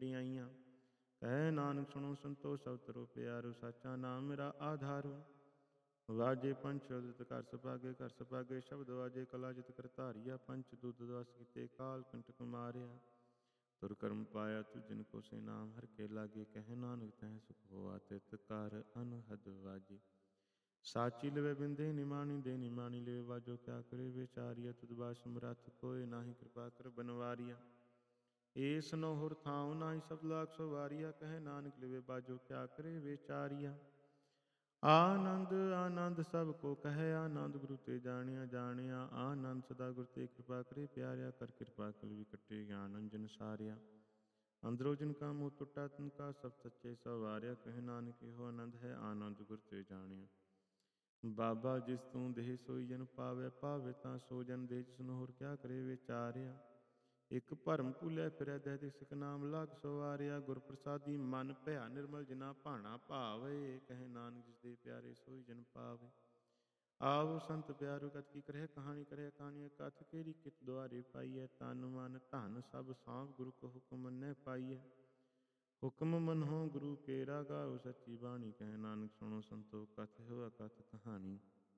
ਵਡਿਆਈਆਂ। ਕਹਿ ਨਾਨਕ ਸੁਣੋ ਸੰਤੋ ਸਭ ਤਰੋ ਪਿਆਰੋ, ਸਾਚਾ ਨਾਮ ਮੇਰਾ ਆਧਾਰੋ। ਵਾਜੇ ਪੰਚ ਉਦਤ ਘਰ ਸੁਭਾਗੇ, ਸ਼ਬਦ ਵਾਜੇ ਕਲਾ ਜਿਤ ਕਰ ਧਾਰੀਆ। ਪੰਚ ਦੁੱਧ ਦਵਸ ਕੀਤੇ, ਕਾਲ ਕੰਟਕ ਮਾਰਿਆ। ਤੁਰ ਕਰਮ ਪਾਇਆ ਤੁ ਜਿਨ ਕੋ ਸੇ ਨਾਮ, ਹਰ ਕੇ ਲਾਗੇ। ਕਹਿ ਨਾਨਕ ਤਹਿ ਸੁਖ ਹੋਆ, ਤਿਤ ਕਰ ਅਨਹਦ ਵਾਜੇ। ਸਾਚੀ ਲਵੇ ਬਿੰਦੇ ਨਿਮਾਣੀ, ਦੇ ਨਿਮਾਣੀ ਲਵੇ ਵਾਜੋ। ਕਿਆ ਕਰੇ ਵਿਚਾਰੀਆ, ਤੁਧ ਬਾਤ ਸਮਰੱਥ, ਕੋਇ ਨਾਹੀ ਕਿਰਪਾ ਕਰ ਬਨਵਾਰੀਆ। ਏਸ ਨੋ ਹੁਰ ਥਾਉ, ਨਾਹੀ ਸਬਦ ਲਾਖ ਸੋ ਵਾਰੀਆ। ਕਹਿ ਨਾਨਕ ਲਵੇ ਬਾਜੋ, ਕਿਆ ਕਰੇ ਵਿਚਾਰੀਆ। ਆਨੰਦ ਆਨੰਦ ਸਭ ਕੋ ਕਹਿ, ਆਨੰਦ ਗੁਰੂ ਤੇ ਜਾਣਿਆ ਜਾਣਿਆ। ਆਨੰਦ ਸਦਾ ਗੁਰ ਤੇ ਕਿਰਪਾ ਕਰੇ, ਪਿਆਰਿਆ ਕਰ ਕਿਰਪਾ ਕਲ ਵੀ ਕੱਟੇ। ਗਿਆਨ ਅੰਜਨ ਸਾਰਿਆ, ਅੰਦਰੋ ਜਿਨ ਕਾ ਮੋਹ ਟੁੱਟਾ, ਤਿਨ ਕਾ ਸਭ ਸੱਚੇ ਸਵਾਰਿਆ। ਕਹਿ ਨਾਨਕ ਇਹੋ ਆਨੰਦ ਹੈ, ਆਨੰਦ ਗੁਰ ਤੇ ਜਾਣਿਆ। ਬਾਬਾ ਜਿਸ ਤੂੰ ਦੇਹ, ਸੋਈ ਜਨ ਪਾਵੈ। ਪਾਵੇ ਤਾਂ ਸੋ ਜਨ ਦੇਹ, ਜਿਸਨੂੰ ਹੋਰ ਕਿਆ ਕਰੇ ਵਿਚਾਰਿਆ। ਇੱਕ ਭਰਮ ਭੁੱਲਿਆ ਫਿਰੈ, ਦਹਿ ਦੇ ਸਿਕ ਨਾਮ ਲਾਗ ਸਵਾਰਿਆ। ਗੁਰ ਪ੍ਰਸਾਦੀ ਮਨ ਭਇਆ ਨਿਰਮਲ, ਜਿਨਾ ਭਾਣਾ ਭਾਵੇ। ਕਹਿ ਨਾਨਕ ਜਿਸ ਦੇ ਪਿਆਰੇ, ਸੋਈ ਜਨ ਪਾਵੇ। ਆਵੋ ਸੰਤ ਪਿਆਰੋ, ਕਥ ਕੀ ਕਰਹਿ ਕਹਾਣੀ। ਕਰਹਿ ਕਹਾਣੀ ਕਥ, ਕੇਰੀ ਕਿਤ ਦੁਆਰੇ ਪਾਈਐ। ਤਨ ਮਨ ਧਨ ਸਭ ਸਾਂਭ, ਗੁਰੂ ਕੋ ਹੁਕਮ ਮੰਨੈ ਪਾਈਐ। ਹੁਕਮ ਮੰਨਹੁ ਗੁਰੂ ਕੇਰਾ, ਗਾਓ ਸੱਚੀ ਬਾਣੀ। ਕਹਿ ਨਾਨਕ ਸੁਣੋ ਸੰਤੋ, ਕਥ ਹੋਆ ਕਥ ਕਹਾਣੀ।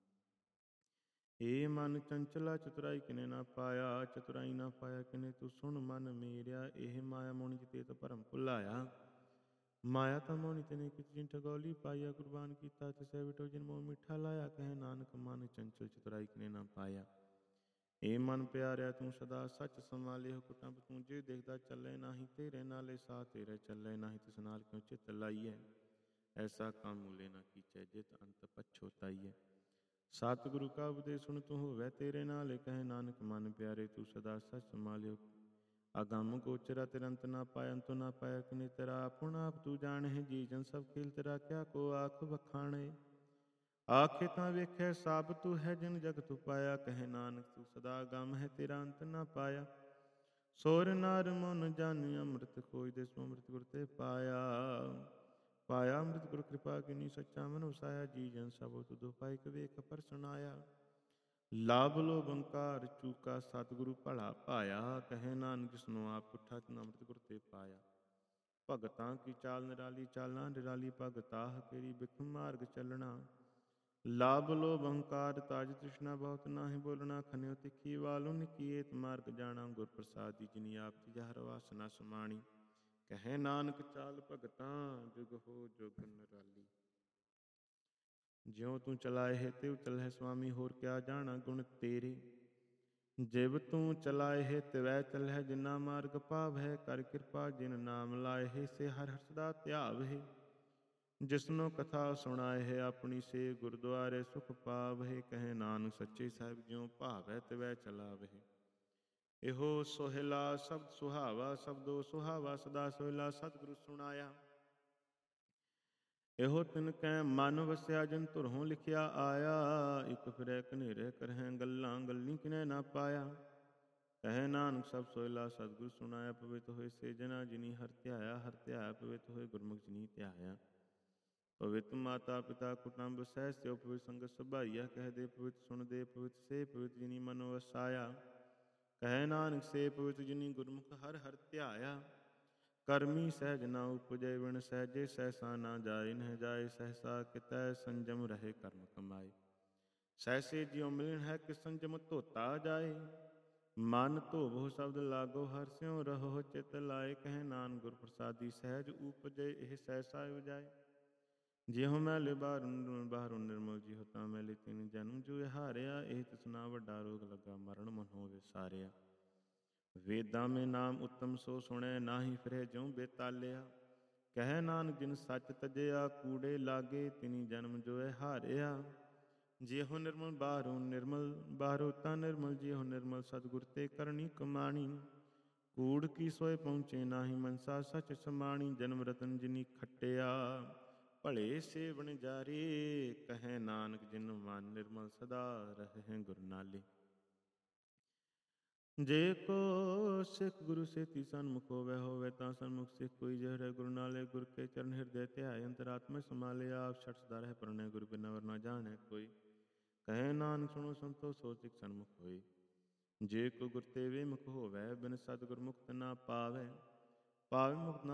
ਏ ਮਨ ਚੰਚਲਾ, ਚਤੁਰਾਈ ਕਿਨੇ ਨਾ ਪਾਇਆ। ਚਤੁਰਾਈ ਨਾ ਪਾਇਆ ਕਿਨੇ, ਤੂੰ ਸੁਣ ਮਨ ਮੇਰਿਆ। ਇਹ ਮਾਇਆ ਮੋਹਿ ਜਿਤੇ ਤ ਭਰਮ ਭੁਲਾਇਆ। ਮਾਇਆ ਤਾਂ ਮੋਹਿ ਤਿਨੇ ਕਿਤ, ਜਿਨ ਠਗੌਲੀ ਪਾਈਆ। ਕੁਰਬਾਨ ਕੀਤਾ ਤਿਸੈ ਵਿਟੋ, ਜਿਨ ਮੋਹ ਮਿੱਠਾ ਲਾਇਆ। ਕਹਿ ਨਾਨਕ ਮਨ ਚੰਚਲ, ਚਤੁਰਾਈ ਕਿਨੇ ਨਾ ਪਾਇਆ। ਏ ਮਨ ਪਿਆਰਿਆ, ਤੂੰ ਸਦਾ ਸੱਚ ਸੰਭਾਲਿਓ। ਕੁਟੰਬ ਤੂੰ ਜੇ ਦੇਖਦਾ ਚੱਲੇ, ਨਾਹੀ ਤੇਰੇ ਨਾਲੇ ਸਾਹ ਤੇਰੇ ਚੱਲੇ। ਨਾਹੀ ਤਿਸ ਨਾਲ ਕਿਉ ਚਿੱਤ ਲਾਈਐ, ਐਸਾ ਕੰਮ ਮੂਲੇ ਨਾ ਕੀਚੈ, ਜਿਤ ਅੰਤ ਪਛੋਤਾਈਐ। ਸਤਿਗੁਰੂ ਕਾ ਉਪਦੇਸ ਸੁਣ, ਤੂੰ ਹੋਵੈ ਤੇਰੇ ਨਾਲੇ। ਕਹਿ ਨਾਨਕ ਮਨ ਪਿਆਰੇ, ਤੂੰ ਸਦਾ ਸੱਚ ਸੰਭਾਲਿਓ। ਅਗੰਮ ਗੋਚਰਾ ਤਿਰ ਅੰਤ ਨਾ ਪਾਇਆ, ਅੰਤੁ ਨਾ ਪਾਇਆ ਕਿਨੇ ਤੇਰਾ। ਆਪੁਨ ਆਪ ਤੂੰ ਜਾਣਹਿ, ਜੀ ਜਨ ਸਭ ਖੇਲ ਤੇਰਾ। ਕਿਆ ਕੋ ਆਖ ਵਖਾਣੇ, ਆਖੇ ਤਾਂ ਵੇਖੈ ਸਭ ਤੂੰ ਹੈ, ਜਿਨ ਜਗਤ ਉਪਾਇਆ। ਕਹਿ ਨਾਨਕ ਤੂੰ ਸਦਾ ਅਗੰਮ ਹੈ, ਤੇਰਾ ਅੰਤ ਨਾ ਪਾਇਆ। ਸੋਰ ਨਾਰ ਮਨ ਜਾਣਿ, ਅੰਮ੍ਰਿਤ ਖੋਜ ਦੇ ਸੋ ਅੰਮ੍ਰਿਤ ਗੁਰ ਤੇ ਪਾਇਆ। ਪਾਇਆ ਅੰਮ੍ਰਿਤ ਗੁਰ ਕਿਰਪਾ ਕੀਨੀ, ਸੱਚਾ ਮਨ ਵਸਾਇਆ। ਜੀ ਜਨ ਸਭ ਤੁਧ ਉਪਾਇ, ਕਵੇ ਕਪਰ ਸੁਣਾਇਆ। ਲਾਭ ਲੋਭ ਅਹੰਕਾਰ ਚੂਕਾ, ਸਤਿਗੁਰੂ ਭਲਾ ਭਾਇਆ। ਕਹਿ ਨਾਨਕ ਜਿਸਨੂੰ ਆਪ ਪੁੱਠਾ, ਤਿਨ ਅੰਮ੍ਰਿਤ ਗੁਰ ਤੇ ਪਾਇਆ। ਭਗਤਾਂ ਕੀ ਚਾਲ ਨਿਰਾਲੀ, ਚਾਲਾਂ ਨਿਰਾਲੀ। ਭਗਤਾਹ ਕੇਰੀ ਬਿਖਮ ਮਾਰਗ ਚੱਲਣਾ। ਲਾਭ ਲੋਭ ਅਹੰਕਾਰ ਤਾਜ, ਤ੍ਰਿਸ਼ਨਾ ਬਹੁਤ ਨਾਹੀ ਬੋਲਣਾ। ਖਨਿਓ ਤਿੱਖੀ ਵਾਲੁ ਨਿਕੀਏਤ, ਮਾਰਗ ਜਾਣਾ। ਗੁਰ ਪ੍ਰਸਾਦੀ ਜਿਨੀ ਆਪ ਤੀਜਾ, ਹਰ ਵਾਸਨਾ ਸਮਾਣੀ। ਕਹਿ ਨਾਨਕ ਚਾਲ ਭਗਤਾਂ, ਜੁਗ ਹੋ ਜੁਗ ਨਿਰਾਲੀ। ਜਿਉ ਤੂੰ ਚਲਾਏ ਹੈ, ਤਿਵ ਚਲਹਿ ਸੁਆਮੀ। ਹੋਰ ਕਿਆ ਜਾਣਾ ਗੁਣ ਤੇਰੇ। ਜਿਵ ਤੂੰ ਚਲਾਏ ਹੈ, ਤਿਵੈ ਚਲਹਿ। ਜਿਨਾ ਮਾਰਗ ਪਾਵਹਿ, ਕਰ ਕਿਰਪਾ ਜਿਨ ਨਾਮ ਲਾਏ ਹੈ। ਸੇ ਹਰਿ ਹਰਿ ਸਦਾ ਧਿਆਵਹਿ। ਜਿਸਨੂੰ ਕਥਾ ਸੁਣਾਏ ਹੈ, ਆਪਣੀ ਸੇ ਗੁਰਦੁਆਰੇ ਸੁਖ ਪਾਵਹਿ। ਕਹਿ ਨਾਨਕ ਸੱਚੇ ਸਾਹਿਬ, ਜਿਉ ਭਾਵੈ ਤਿਵੈ ਚਲਾਵਹਿ। ਇਹੋ ਸੋਹਿਲਾ ਸ਼ਬਦ ਸੁਹਾਵਾ, ਸ਼ਬਦੋ ਸੁਹਾਵਾ ਸਦਾ ਸੋਹਿਲਾ। ਸਤਿਗੁਰੂ ਸੁਣਾਇਆ, ਇਹੋ ਤਿਨ ਕੈ ਮਨ ਵਸਿਆ, ਜਿਨ ਧੁਰੋਂ ਲਿਖਿਆ ਆਇਆ। ਇਕ ਫਿਰੈ ਕਨੇਰੇ ਕਰਹਿ ਗੱਲਾਂ, ਗੱਲੀ ਕਿਨੈ ਨਾ ਪਾਇਆ। ਕਹਿ ਨਾਨਕ ਸਭ ਸੋਹਿਲਾ, ਸਤਿਗੁਰ ਸੁਣਾਇਆ। ਪਵਿੱਤ ਹੋਏ ਸੇ ਜਨਾ, ਜਿਨੀ ਹਰਿ ਧਿਆਇਆ। ਹਰਿ ਧਿਆਇਆ ਪਵਿੱਤ ਹੋਏ, ਗੁਰਮੁਖ ਜਿਨੀ ਧਿਆਇਆ। ਪਵਿੱਤ ਮਾਤਾ ਪਿਤਾ ਕੁਟੰਬ ਸਹਿ, ਸਿਉ ਪਵਿੱਤ ਸੰਗਤ ਸਭਾਈਆ। ਕਹਿ ਦੇ ਪਵਿੱਤ ਸੁਣ ਦੇ ਪਵਿੱਤ, ਸੇ ਪਵਿੱਤ ਜਿਨੀ ਮਨ ਵਸਾਇਆ। ਕਹਿ ਨਾਨਕ ਸੇ ਪਵਿੱਤ, ਜਿਨੀ ਗੁਰਮੁਖ ਹਰਿ ਹਰਿ ਧਿਆਇਆ। ਕਰਮੀ ਸਹਿਜ ਨਾ ਉਪਜੈ, ਵਿਣ ਸਹਿਜੇ ਸਹਿਸਾ ਨਾ ਜਾਏ। ਨਹਿ ਜਾਏ ਸਹਿਸਾ ਕਿਤੈ, ਸੰਜਮ ਰਹੇ ਕਰਮ ਕਮਾਏ। ਸਹਿਸੇ ਜਿਉ ਮਿਲਣ ਹੈ, ਕਿ ਸੰਜਮ ਧੋਤਾ ਜਾਏ। ਮਨ ਧੋਵਹੁ ਸ਼ਬਦ ਲਾਗੋ, ਹਰਿ ਸਿਉ ਰਹੋ ਚਿਤ ਲਾਏ। ਕਹਿ ਨਾਨਕ ਗੁਰ ਪ੍ਰਸਾਦੀ, ਸਹਿਜ ਉਪਜੈ ਇਹ ਸਹਿਸਾ ਉਜਾਏ। ਜਿਹੁ ਮੈਲੇ ਬਾਹਰੁ ਬਾਹਰੁ ਨਿਰਮਲ, ਜਿਹੁ ਤਾਂ ਮੈਲੇ ਤਿਨ ਜਨਮ ਜੂਏ ਹਾਰਿਆ। ਇਹ ਤਿਸਨਾ ਵੱਡਾ ਰੋਗ ਲੱਗਾ, ਮਰਨ ਮਨੋ ਵਿਸਾਰਿਆ। ਵੇਦਾਂ ਮੇ ਨਾਮ ਉੱਤਮ ਸੋ ਸੁਣੈ, ਨਾਹੀ ਫਿਰੈ ਜਿਉ ਬੇਤਾਲਿਆ। ਕਹਿ ਨਾਨਕ ਜਿਨ ਸੱਚ ਤਜਿਆ, ਕੂੜੇ ਲਾਗੇ ਤਿਨੀ ਜਨਮ ਜੋਇ ਹਾਰਿਆ। ਜਿਹੁ ਨਿਰਮਲ ਬਾਹਰੁ ਨਿਰਮਲ, ਬਾਹਰੁ ਤਾਂ ਨਿਰਮਲ। ਜਿਹੁ ਨਿਰਮਲ ਸਤਿਗੁਰ ਤੇ ਕਰਨੀ ਕਮਾਣੀ। ਕੂੜ ਕੀ ਸੋਇ ਪਹੁੰਚੇ ਨਾਹੀ, ਮਨਸਾ ਸਚ ਸਮਾਣੀ। ਜਨਮ ਰਤਨ ਜਿਨੀ ਖੱਟਿਆ, ਭਲੇ ਸੇ ਵਣਜਾਰੇ। ਕਹਿ ਨਾਨਕ ਜਿਨ ਮਨ ਨਿਰਮਲ, ਸਦਾ ਰਹੈ ਗੁਰ ਨਾਲੇ। ਜੇ ਕੋ ਸਿੱਖ ਗੁਰੂ ਸੇਤੀ ਸਨਮੁਖ ਹੋਵੈ, ਹੋਵੈ ਤਾਂ ਸਨਮੁਖ ਸਿੱਖ ਕੋਈ। ਜਿਹੁ ਰਹਿ ਗੁਰੂ ਨਾਲੇ, ਗੁਰ ਕੇ ਚਰਨ ਹਿਰਦੈ ਧਿਆਏ। ਅੰਤਰਾਤਮਾ ਸਮਾਲੇ, ਆਪ ਛਟ ਸਦਾ ਰਹਿ ਪਰਣੈ। ਗੁਰ ਬਿਨਾ ਵਰ ਨਾ ਜਾਣੈ ਕੋਈ। ਕਹਿ ਨਾਨਕ ਸੁਣੋ ਸੰਤੋ, ਸੋ ਸਿੱਖ ਸਨਮੁਖ ਹੋਏ। ਜੇ ਕੋ ਗੁਰ ਤੇ ਵਿਮੁਖ ਹੋਵੈ, ਬਿਨ ਸਤਿਗੁਰ ਮੁਕਤਿ ਨਾ ਪਾਵੈ। ਪਾਵੈ ਮੁਕਤਿ ਨਾ